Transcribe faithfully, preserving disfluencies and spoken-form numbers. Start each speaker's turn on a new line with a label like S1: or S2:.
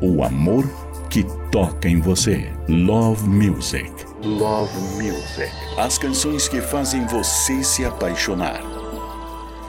S1: O amor que toca em você. Love Music.
S2: Love Music.
S1: As canções que fazem você se apaixonar.